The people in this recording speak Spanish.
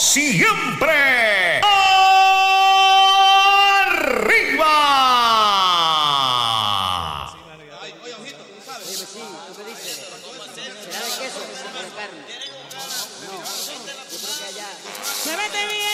siempre arriba. Oye, ojito, ¿tú sabes? Dime, sí, ¿tú qué dices? ¿Será de queso o de carne? No, yo creo que allá... ¡Se mete bien!